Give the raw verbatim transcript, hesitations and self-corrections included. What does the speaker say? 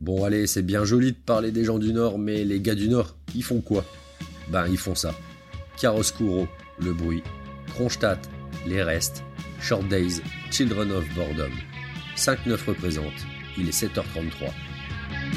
Bon allez, c'est bien joli de parler des gens du Nord, mais les gars du Nord, ils font quoi? Ben ils font ça. Chiaroscuro, le bruit. Kronstadt, les restes. Short Days, Children of Boredom. cinq neuf représente, il est sept heures trente-trois.